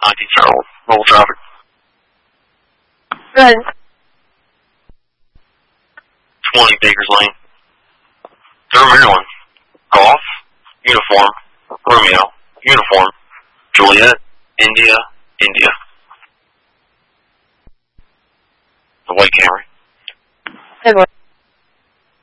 19-year-old. Roll traffic. Good. 20 Bakers Lane. They're Maryland. Golf. Uniform. Romeo. Uniform. Juliet. India. India. The white Camry.